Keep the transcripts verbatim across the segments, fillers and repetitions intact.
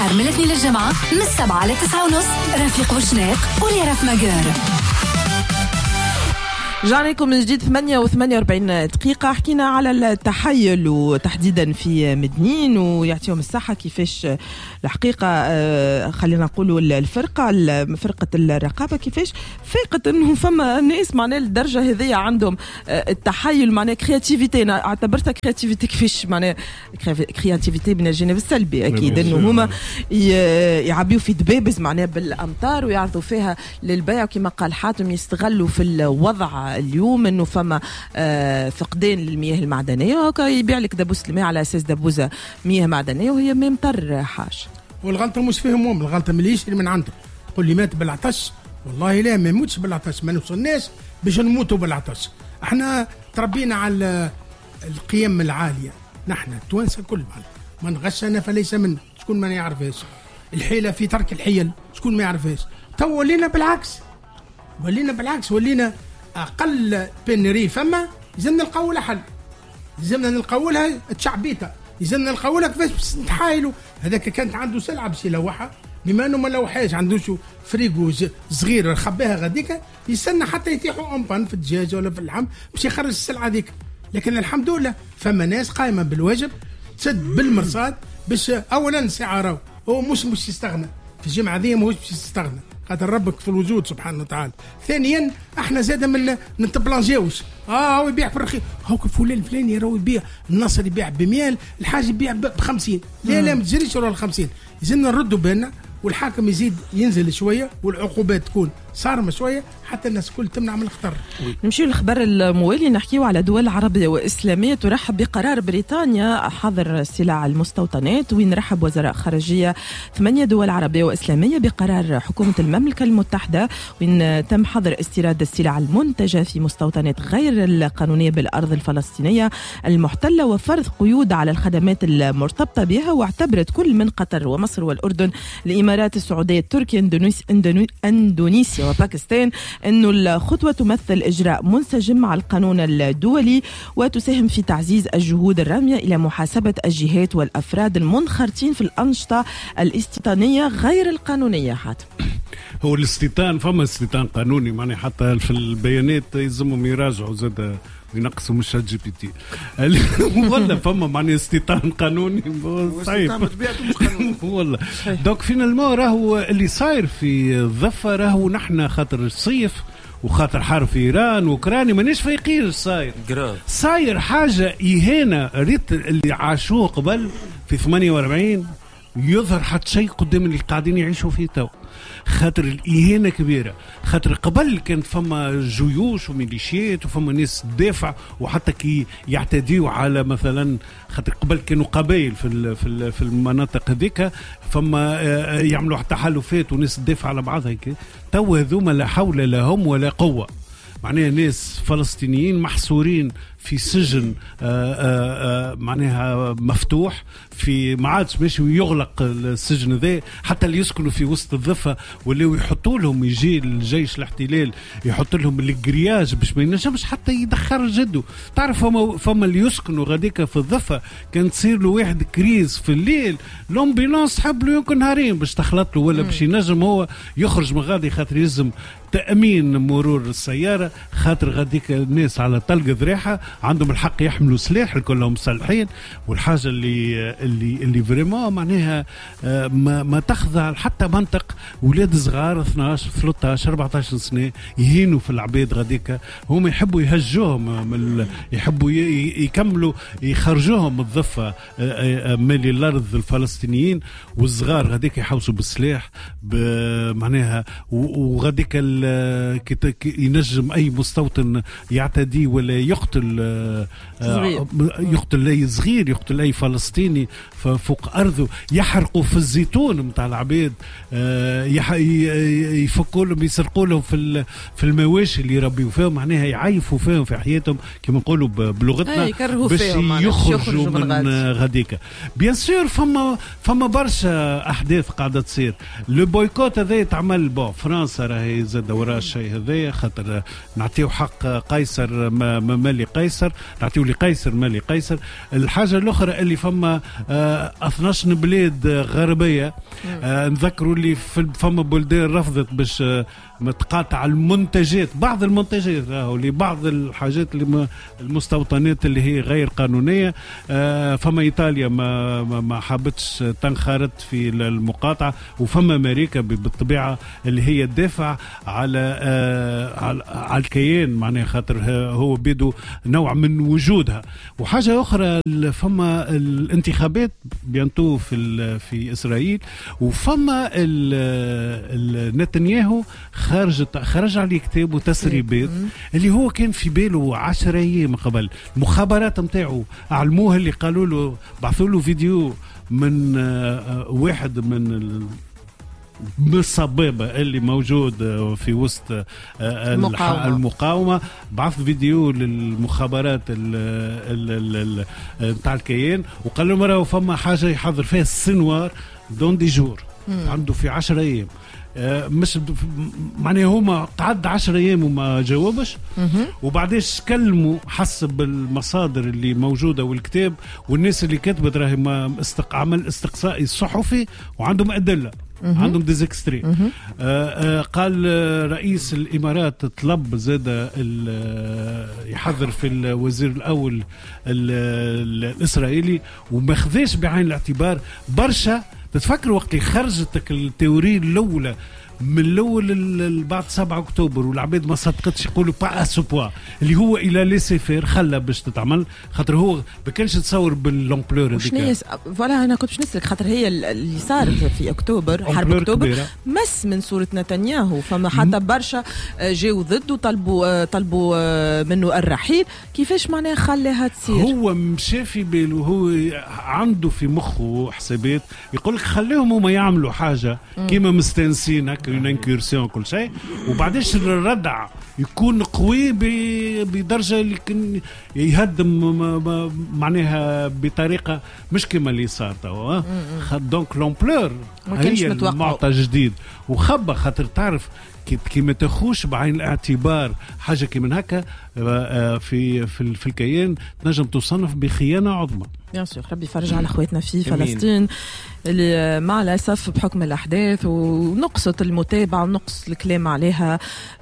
نهار من الاثنين للجمعة من السبعة لتسعة ونص. رفيق وشناق وليرف مجار. رجعنا لكم من جديد ثمانية وثمانية وأربعين دقيقة. حكينا على التحيل وتحديدا في مدنين ويعطيهم الصحة كيفاش الحقيقة خلينا نقولوا الفرقة فرقة الرقابة كيفاش فاقت انه فما ناس معناها الدرجة هذية عندهم التحيل معناها كرياتيفيتي. انا اعتبرتها كرياتيفيتي كيفاش معناها كرياتيفيتي من الجانب السلبي اكيد انه هما يعبيوا في دبابز معناها بالامطار ويعرضوا فيها للبيع وكما قال حاتم يستغلوا في الوضع اليوم انه فما آه فقدان للمياه المعدنيه وكا يبيع لك دبوس الماء على اساس دبوزه مياه معدنيه وهي ما مطر حاج. والغلطه مش فيهم هم، الغلطه من يشري من عنده. قول لي مات بالعطش، والله لا ما يموتش بالعطش، ما نوصلناش باش نموتوا بالعطش. احنا تربينا على القيم العاليه، نحن التوانسه الكل من غشنا فليس منا. شكون ما يعرفهاش الحيله في ترك الحيل، شكون ما يعرفهاش. تو ولينا بالعكس، ولينا بالعكس ولينا اقل بنري فما لازمنا نلقاو لها حل، لازمنا نلقاو لها تشعبيتها، لازمنا نلقاو لها كيفاش نتحايلوا. هذاك كانت عنده سلعه باش يلوحها، بما انه ما لوحاش عنده شو فريقو صغير خباها غاديك يستنى حتى يتيحوا امبان في الدجاج ولا في اللحم باش يخرج السلعه هذيك. لكن الحمد لله فما ناس قائمه بالواجب تسد بالمرصاد باش اولا ساعه راهو هو مش مش يستغنى في الجمعه ذي، ماهوش باش يستغنى خاطر ربك في الوجود سبحانه وتعالى. ثانيا احنا زاده من نتبلانجيوش اه هو يبيع في الرخيص، هو فلان الفلاني راهو يبيع، النصر يبيع بمية، الحاج يبيع ب خمسين. لا لا ما تجريش ورا ال خمسين، لازمنا نردوا بالنا والحاكم يزيد ينزل شويه والعقوبات تكون صارمه شويه حتى الناس كل تمنع من الخطر. نمشيو للخبر الموالي نحكيو على دول عربيه واسلاميه ترحب بقرار بريطانيا حظر سلع المستوطنات، وين رحب وزراء خارجيه ثمانيه دول عربيه واسلاميه بقرار حكومه المملكه المتحده وين تم حظر استيراد السلع المنتجه في مستوطنات غير القانونيه بالارض الفلسطينيه المحتله وفرض قيود على الخدمات المرتبطه بها. واعتبرت كل من قطر ومصر والاردن الامارات السعوديه تركيا اندونيسيا اندونيسيا وباكستان أنه الخطوة تمثل إجراء منسجم مع القانون الدولي وتساهم في تعزيز الجهود الرامية إلى محاسبة الجهات والأفراد المنخرطين في الأنشطة الاستيطانية غير القانونية. حاتم هو الاستيطان فما استيطان قانوني معني حتى في البيانات يلزمهم يراجعوا زاد ينقصوا من شات جي بي تي والله فما معني استيطان قانوني صعيب والله. دوك فينا الماء راهو اللي صاير في الضفة راهو نحن خاطر الصيف وخاطر حرب في إيران وأوكرانيا مانيش فايقين صاير صاير حاجة إهانة ريت اللي عاشوه قبل في ثمانية وأربعين يظهر حتى شيء قدام اللي قاعدين يعيشوا فيه تو. خاطر الإهانة كبيرة، خاطر قبل كانت فما جيوش وميليشيات وفما ناس تدافع وحتى كي يعتديوا على مثلا خاطر قبل كانوا قبائل في في في المناطق هذيك فما يعملوا تحالفات وناس تدافع على بعضها هيك. تو هذوما لا حول لهم ولا قوة، معناها ناس فلسطينيين محصورين في سجن آآ آآ معناها مفتوح في ما عادش ماشي ويغلق السجن ذا حتى اللي يسكنوا في وسط الضفة واللي يحطوا لهم يجي الجيش الاحتلال يحط لهم الجرياج باش ما ينجمش حتى يدخر جده. تعرف فما فما اللي يسكنوا غاديك في الضفة كان تصير له واحد كريز في الليل لومبيلانس حب له يمكن نهارين باش تخلط له ولا باش ينجم هو يخرج من غادي خاطر يلزم تأمين مرور السيارة خاطر غاديك الناس على طلق ذريحة عندهم الحق يحملوا سلاح كلهم مسلحين. والحاجة اللي اللي اللي فريمون معناها ما, ما تخضع حتى منطق ولاد صغار اثناش ثلاثة أربعة سنة يهينوا في العباد غاديك هم يحبوا يهجوهم يحبوا يكملوا يخرجوهم الضفة مالي الأرض الفلسطينيين والصغار غاديك يحوسوا بالسلاح معناها وغاديك ينجم أي مستوطن يعتدي ولا يقتل يقتل أي صغير يقتل أي فلسطيني فوق أرضه يحرقوا في الزيتون متاع العباد يفكوا لهم يسرقوا لهم في في المواشي اللي يربيوا فيهم معناها يعيفوا فيهم في حياتهم كما نقولوا بلغتنا باش يخرجوا من غاديك. بيان سور فما فما برشا أحداث قاعدة تصير. لو بويكوت هذا يتعمل بو فرنسا راهي زاد وراء الشيء هذا خاطر نعطيو حق قيصر ما مالي قيصر قيصر، نعطيو لقيصر مالي قيصر. الحاجه الاخرى اللي فما آه اثناش بلاد غربيه، آه نذكروا اللي فما بلدان رفضت باش آه متقاطع المنتجات، بعض المنتجات راهو لبعض الحاجات اللي المستوطنات اللي هي غير قانونيه. آه فما ايطاليا ما ما حابتش تنخرط في المقاطعه، وفما امريكا بالطبيعه اللي هي تدافع على آه على, على الكيان، معناها خاطر هو بيدو نوع من وجودها. وحاجه اخرى فما الانتخابات بيانتو في في اسرائيل، وفما نتنياهو خرج خرج عليه كتاب وتسريبات اللي هو كان في باله عشرة ايام قبل. المخابرات نتاعو علموه، اللي قالوا له بعثوا له فيديو من واحد من بالصبابة اللي موجود في وسط المقاومة, المقاومة. بعث فيديو للمخابرات نتاع الكيان وقال لهم راهو فما حاجة يحضر فيها السنوار دون دي جور، عنده في عشرة ايام. مش معناه هما تعدى عشر ايام وما جاوبش، وبعديش كلموا حسب المصادر اللي موجوده والكتاب والناس اللي كتبت راهي ما استق... عمل استقصائي صحفي وعندهم ادله، عندهم ديزكستري. آه آه قال رئيس الامارات طلب زاد يحضر في الوزير الاول الاسرائيلي وما خذاش بعين الاعتبار برشا. تتفكر وقت اللي خرجتك التوريه الاولى من الاول بعد سبعة اكتوبر والعباد ما صدقتش يقولوا با اسوبوا اللي هو الى ليسي فير خلى باش تتعمل، خاطر هو ما كانش تصور باللومبلور هذيك. فوالا انا كنت باش نسالك، خاطر هي اللي صارت في اكتوبر، حرب اكتوبر كبيرة. مس من صوره نتنياهو، فما حتى برشا جاوا ضد وطلبوا طلبوا منه الرحيل. كيفاش معناها خلاها تصير؟ هو مشى في باله، هو عنده في مخه حسابات، يقول لك خليهم هما يعملوا حاجه كيما مستانسين هكا une incursion كل شيء، وبعدين الردع يكون قوي بدرجة اللي كان يهدم معناها بطريقة مش كما اللي صار توا. دونك لومبلور هي المعطى جديد وخبى، خاطر تعرف كي ما تاخوش بعين الاعتبار حاجة كيما هكا في في في الكيان تنجم تصنف بخيانة عظمى. بيان سور، ربي يفرج على اخواتنا في فلسطين اللي مع الاسف بحكم الاحداث ونقصة المتابعه ونقص الكلام عليها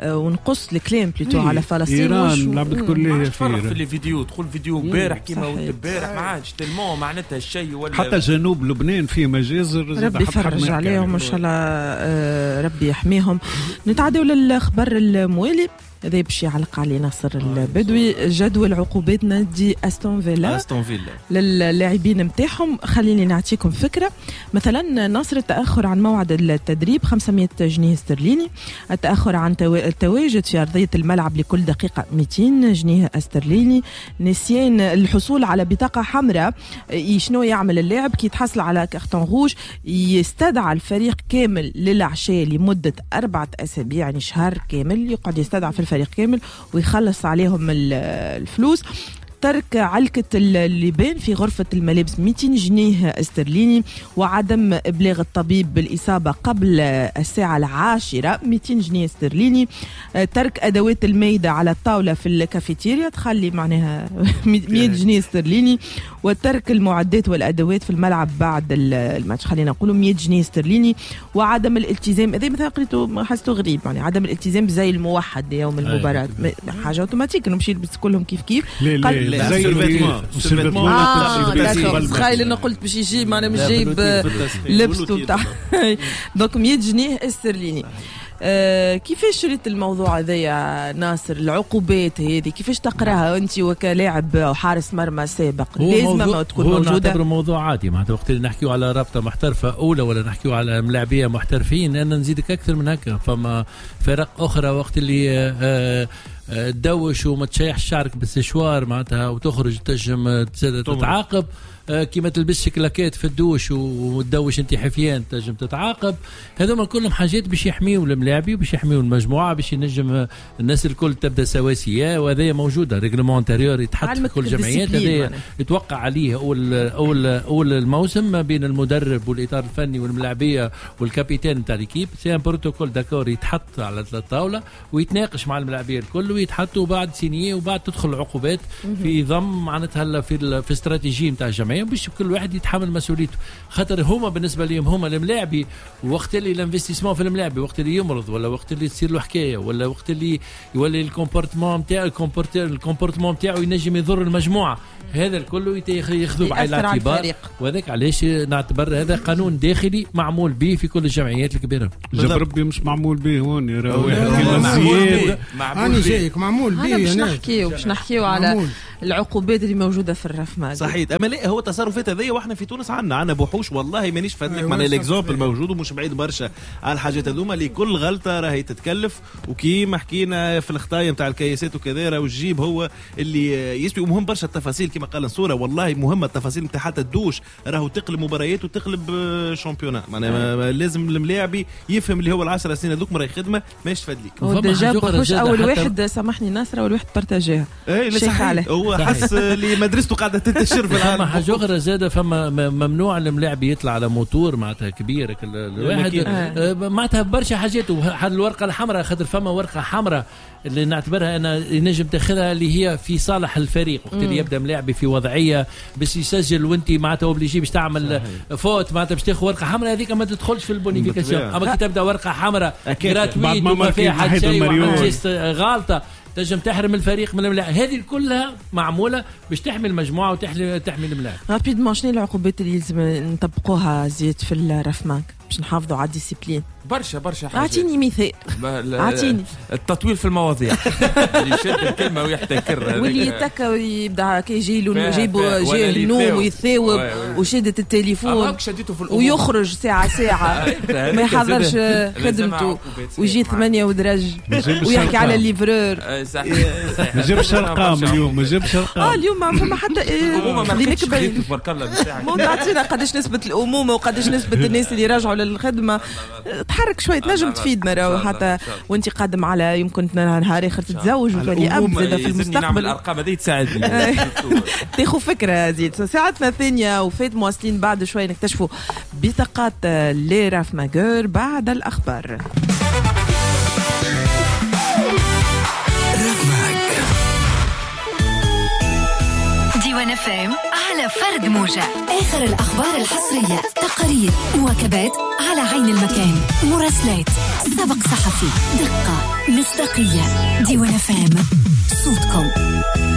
ونقص الكلام بليتو على فلسطين. ايران لعبت كلها في في الفيديو، تدخل فيديو امبارح كيما امبارح ما عادش تلمو معناتها الشيء ولا حتى جنوب لبنان فيه مجازر. ربي يفرج عليهم ان شاء الله، ربي يحميهم. نتعدوا للخبر الموالي هذا باش يعلق عليه ناصر البدوي. جدول عقوبات نادي استون فيلا استون فيلا للاعبين نتاعهم. خليني نعطيكم فكره. مثلا ناصر التاخر عن موعد التدريب خمسمائة جنيه استرليني، التاخر عن التواجد في ارضيه الملعب لكل دقيقه مئتين جنيه استرليني، نسيان الحصول على بطاقه حمراء. شنو يعمل اللاعب كي يتحصل على كارتون روج؟ يستدعى الفريق كامل للعشاء لمده اربعه اسابيع، يعني شهر كامل يقعد يستدعى في الفريق كامل ويخلص عليهم الفلوس. ترك علكة اللبان في غرفة الملابس مئتين جنيه استرليني، وعدم إبلاغ الطبيب بالإصابة قبل الساعة العاشرة مئتين جنيه استرليني. ترك أدوات الميدة على الطاولة في الكافيتيريا تخلي معناها مئة جنيه استرليني، وترك المعدات والأدوات في الملعب بعد الماتش خلينا نقولوا مئة جنيه استرليني. وعدم الالتزام، هذا مثلا قريته حسيته غريب، يعني عدم الالتزام زي الموحد يوم المباراة حاجة أوتوماتيك إنه مشي يلبس كلهم كيف كيف. زي السيرفيتمون. اه تخيل انه قلت باش يجي ما انا مش جايب لبسته بتاع دونك مئة جنيه استرليني. آه كيفاش شريت الموضوع هذا يا ناصر؟ العقوبات هذه كيفاش تقراها انت وكلاعب وحارس مرمى سابق؟ لازم ما تكون هو موجوده. نعتبر موضوع عادي، معناتها وقت اللي نحكيو على رابطه محترفه اولى ولا نحكيو على ملاعبيه محترفين، انا نزيدك اكثر من هكا. فما فرق اخرى وقت اللي آه تدوش وما تشيح شعرك بالسشوار معناتها وتخرج تنجم تتعاقب. كيما تلبس كلاكيت في الدوش وتدوش انت حفيان تنجم تتعاقب. هذوما كلهم حاجات باش يحميوا الملاعبي باش يحميوا المجموعه باش ينجم الناس الكل تبدا سواسيه. وهذا موجوده ريغلمون انتيريور يتحط في كل الجمعيات. هذا يتوقع عليه اول اول اول الموسم ما بين المدرب والاطار الفني والملاعبيه والكابيتان نتاع ليكيب. سي ان بروتوكول داكور يتحط على الطاوله ويتناقش مع الملاعبيه الكل ويتحطوا بعد سينيه وبعد تدخل العقوبات في ضم معناتها في في استراتيجيه نتاع الجمعيه باش كل واحد يتحمل مسؤوليته. خاطر هما بالنسبه لهم هما الملاعبي وقت اللي الانفستيسمون في الملاعبي وقت اللي يمرض ولا وقت اللي تصير له حكايه ولا وقت اللي يولي الكومبورتمون نتاعو الكومبورتمون نتاعو ينجم يضر المجموعه. هذا الكل ياخذوا بعين الاعتبار. وذاك علاش نعتبر هذا قانون داخلي معمول به في كل الجمعيات الكبيره. جاب ربي مش معمول به هون يا راوي انا جايك معمول به. باش نحكيو باش نحكيو على العقوبات اللي موجوده في الرفمه. صحيح. اما لا هو تصرفات هذيا واحنا في تونس عندنا عندنا بوحوش والله مانيش فادلك معنا الاكزامبل موجود ومش بعيد برشا على الحاجات هذوما اللي كل غلطه راهي تتكلف. وكيما حكينا في الخطايا نتاع الكياسات وكذا راه الجيب هو اللي يسبي. ومهم برشا التفاصيل كما قال نصوره والله مهمه التفاصيل نتاع حتى الدوش راهو تقلب مباريات وتقلب شامبيونا. معناها لازم الملاعبي يفهم اللي هو العشرة سنين هذوك راهي خدمه ماش تفادليك. هو ديجا بوحوش اول واحد سامحني ناصر اول واحد بارتاجيها. اي صحيح هو حس اللي مدرسته قاعده تنتشر في العالم. فما حاجه اخرى زاده فما ممنوع الملاعب يطلع على موتور معناتها كبير الواحد معناتها برشا حاجات. الورقه الحمراء خاطر فما ورقه حمراء اللي نعتبرها انا ينجم تاخذها اللي هي في صالح الفريق وقت اللي يبدا ملاعبي في وضعيه باش يسجل وانت معناتها اوبليجي باش تعمل فوت معناتها باش تاخذ ورقه حمراء هذيك ما تدخلش في البونيفيكاسيون. اما كي تبدا ورقه حمراء جراتويت وما فيها حد شيء غلطه تنجم تحرم الفريق من الملاعب. هذه كلها معموله باش تحمي المجموعه وتحمي تحمي الملاعب. رابيدمون شنو العقوبات اللي لازم نطبقوها زيد في الرفماك باش نحافظوا على الديسيبلين؟ برشا برشا حاجات. اعطيني مثال. اعطيني التطويل في المواضيع اللي يشد الكلمه ويحتكر واللي يتكا ويبدا كي يجي له يجيبوا جاي النوم ويثاوب وشدت التليفون ويخرج ساعه ساعه ما يحضرش خدمته ويجي ثمانية ودرج ويحكي على الليفرور. ما جابش ارقام اليوم ما جابش ارقام. اه اليوم ما فما حتى خلينا نكبر تبارك الله بتاعك. مو تعطينا قداش نسبه الامومه وقداش نسبه الناس اللي راجعوا للخدمه. تحرك شويه تنجم تفيدنا راهو حتى وانت قادم على يمكن نهار اخر تتزوج وتولي اب زاد في المستقبل. الارقام هذه تساعدني تاخذ فكره زيد. ساعتنا الثانيه وفات مواصلين بعد شويه نكتشفوا بطاقات لي راف ماجور بعد الاخبار. ديوان اف ام على فرد موجة. اخر الاخبار الحصريه تقارير مواكبات على عين المكان مراسلات سبق صحفي دقه مصداقيه. ديوان اف ام صوتكم.